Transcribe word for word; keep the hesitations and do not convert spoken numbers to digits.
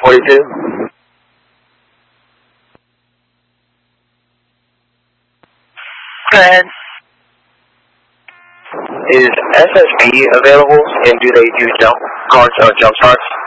forty-two. Go ahead. Is S S B available, and do they do jump cards or jump starts?